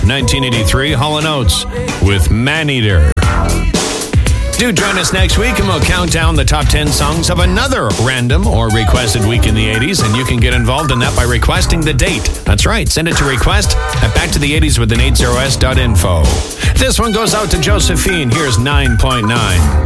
1983, Hall & Oates with Man-Eater. Do join us next week and we'll count down the top 10 songs of another random or requested week in the 80s, and you can get involved in that by requesting the date. That's right, send it to request at backtothe80s with an 80s.info. This one goes out to Josephine. Here's 9.9.